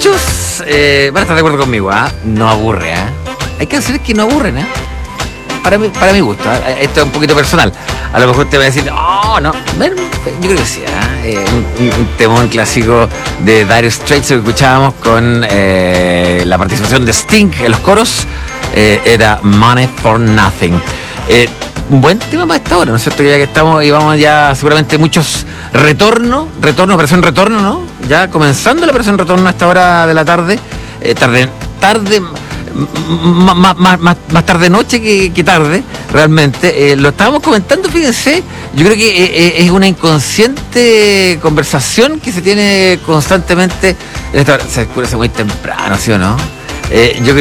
muchos van a estar de acuerdo conmigo, no aburre, Hay canciones que no aburren, para mi gusto, esto es un poquito personal. A lo mejor te va a decir, no, bueno, yo creo que sí, un temón clásico de Dire Straits que escuchábamos con la participación de Sting en los coros, era Money for Nothing. Un buen tema para esta hora, ¿no es cierto? Ya que estamos y vamos ya seguramente muchos operación retorno, ¿no? Ya comenzando la operación retorno a esta hora de la tarde, más tarde noche que tarde, realmente. Lo estábamos comentando, fíjense, yo creo que es una inconsciente conversación que se tiene constantemente en esta hora. Se oscurece muy temprano, ¿sí o no? Yo creo